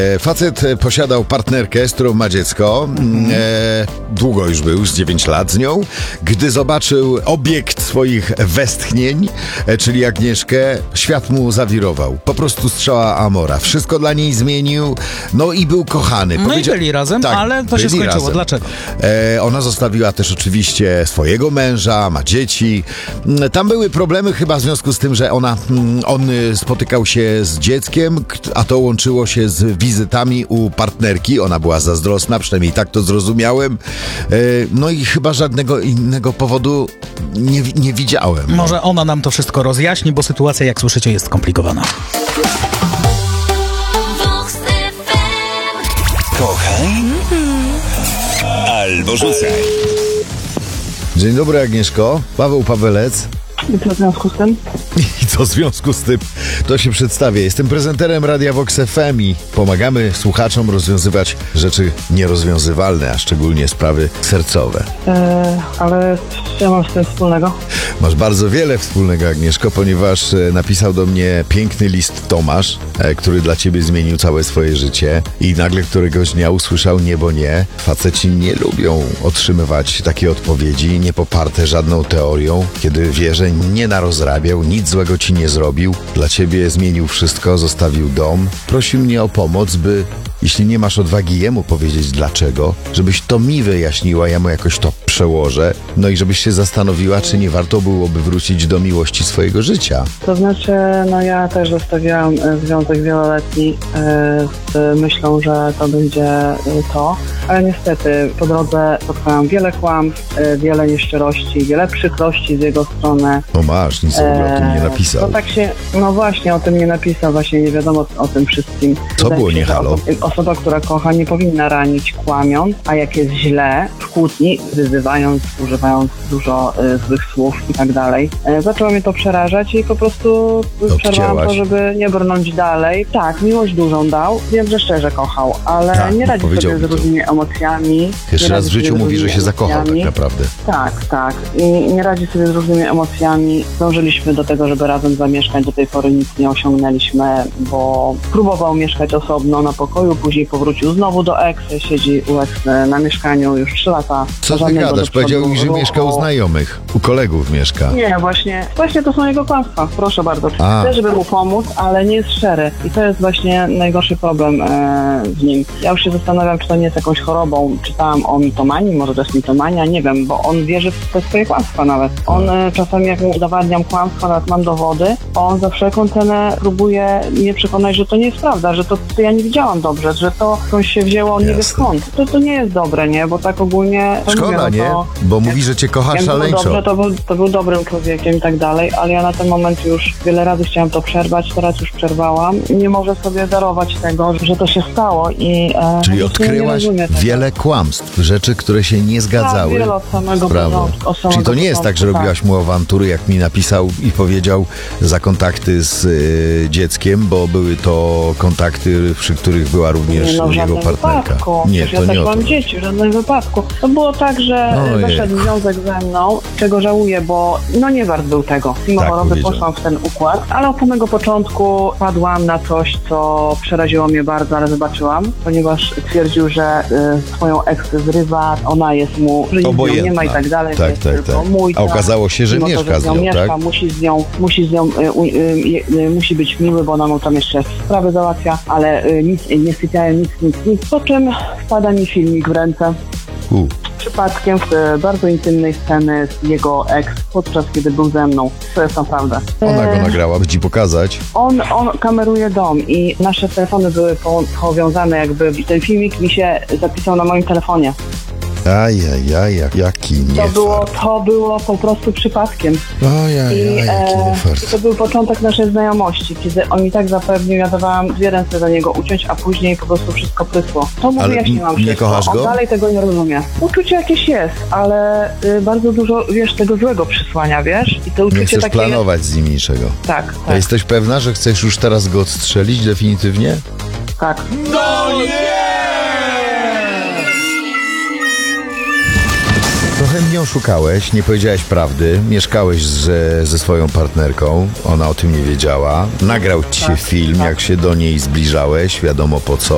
Facet posiadał partnerkę, z którą ma dziecko. Długo już był, z 9 lat z nią. Gdy zobaczył obiekt swoich westchnień, czyli Agnieszkę, świat mu zawirował. Po prostu strzała Amora. Wszystko dla niej zmienił, no i był kochany. No i byli razem, tak, ale to się skończyło. Razem. Dlaczego? Ona zostawiła też oczywiście swojego męża, ma dzieci. Tam były problemy chyba w związku z tym, że on spotykał się z dzieckiem, a to łączyło się z wizytami u partnerki. Ona była zazdrosna, przynajmniej tak to zrozumiałem. No i chyba żadnego innego powodu nie widziałem. Może ona nam to wszystko rozjaśni, bo sytuacja, jak słyszycie, jest skomplikowana. Kochaj albo rzucaj. Dzień dobry, Agnieszko. Paweł Pawelec. I co w związku z tym? I co w związku z tym? To się przedstawię. Jestem prezenterem Radia Vox FM i pomagamy słuchaczom rozwiązywać rzeczy nierozwiązywalne, a szczególnie sprawy sercowe. Ale co ja mam z tym wspólnego? Masz bardzo wiele wspólnego, Agnieszko, ponieważ napisał do mnie piękny list Tomasz, który dla ciebie zmienił całe swoje życie i nagle któregoś dnia usłyszał nie, bo nie. Faceci nie lubią otrzymywać takie odpowiedzi, nie poparte żadną teorią, kiedy wie, że nie narozrabiał, nic złego ci nie zrobił, dla ciebie zmienił wszystko, zostawił dom. Prosił mnie o pomoc, by, jeśli nie masz odwagi jemu powiedzieć dlaczego, żebyś to mi wyjaśniła, ja mu jakoś to przełożę, no i żebyś się zastanowiła, czy nie warto byłoby wrócić do miłości swojego życia. To znaczy, no ja też zostawiałam związek wieloletni z myślą, że to będzie to, ale niestety po drodze spotkałam wiele kłamstw, wiele nieszczerości, wiele przykrości z jego strony. O masz, nic w ogóle o tym nie napisał. No tak się, no właśnie o tym nie napisał, właśnie nie wiadomo o tym wszystkim. Co było nie halo? Osoba, która kocha, nie powinna ranić kłamiąc, a jak jest źle, w kłótni, wyzywając, używając dużo złych słów i tak dalej. Zaczęło mnie to przerażać i po prostu przerwałam to, żeby nie brnąć dalej. Tak, miłość dużą dał, wiem, że szczerze kochał, ale tak, nie radzi sobie z różnymi emocjami. Pierwszy raz w życiu mówi, że się zakochał tak naprawdę. Tak. I nie radzi sobie z różnymi emocjami. Dążyliśmy do tego, żeby razem zamieszkać. Do tej pory nic nie osiągnęliśmy, bo próbował mieszkać osobno na pokoju, później powrócił znowu do ex, siedzi u ex na mieszkaniu już 3 lata. Co ty gadasz? Powiedział mi, że mieszka u znajomych, u kolegów mieszka. Nie, właśnie to są jego kłamstwa. Proszę bardzo. Chcę, żeby mu pomóc, ale nie jest szczery. I to jest właśnie najgorszy problem w nim. Ja już się zastanawiam, czy to nie jest jakąś chorobą. Czytałam o mitomanii, może to jest mitomania, nie wiem, bo on wierzy w te swoje kłamstwa nawet. On czasami, jak mu udowadniam kłamstwa, nawet mam dowody, on za wszelką cenę próbuje mnie przekonać, że to nie jest prawda, że to ja nie widziałam dobrze, że to skądś się wzięło, on nie wie skąd. To nie jest dobre, nie? Bo tak ogólnie... Szkoda, mówię, nie? Bo mówi, że cię kocha szaleńczo. Dobrze, to był dobrym człowiekiem i tak dalej, ale ja na ten moment już wiele razy chciałam to przerwać, teraz już przerwałam. Nie mogę sobie darować tego, że to się stało i... Czyli odkryłaś wiele kłamstw, rzeczy, które się nie zgadzały. Wiele od samego początku. Czyli to nie jest tak, że robiłaś mu awantury, jak mi napisał i powiedział, za kontakty z dzieckiem, bo były to kontakty, przy których była również jego partnerka. Wypadku. Nie, to ja nie o to. mam dzieci, w żadnym wypadku. To było tak, że zaszedł związek ze mną, czego żałuję, bo nie wart był tego. Mimo choroby poszłam w ten układ, ale od samego początku padłam na coś, co przeraziło mnie bardzo, ale wybaczyłam, ponieważ twierdził, że swoją ex zrywa, ona jest mu, że nic nie ma i tak dalej. Tak. Mój, a okazało się, że mieszka z nią, mieszka, tak? musi być miły, bo ona mu tam jeszcze sprawy załatwia, ale nic nie sypiają, nic. Po czym wpada mi filmik w ręce. Przypadkiem w bardzo intymnej sceny z jego ex, podczas kiedy był ze mną. To jest naprawdę. Ona go nagrała, by ci pokazać. On kameruje dom i nasze telefony były powiązane jakby i ten filmik mi się zapisał na moim telefonie. Jaki niefart. To było po prostu przypadkiem. Jaki niefart. I to był początek naszej znajomości, kiedy on mi tak zapewnił, ja dawałam 2 ręce za niego uciąć, a później po prostu wszystko prysło. To mu wyjaśniłam wszystko. Nie kochasz go? On dalej tego nie rozumie. Uczucie jakieś jest, ale bardzo dużo, tego złego przysłania, I to uczucie nie chcesz takie planować z nim niczego. Tak. A jesteś pewna, że chcesz już teraz go odstrzelić definitywnie? Tak. No nie! Trochę mnie oszukałeś, nie powiedziałeś prawdy, mieszkałeś ze swoją partnerką, ona o tym nie wiedziała, nagrał ci się film, jak się do niej zbliżałeś, wiadomo po co.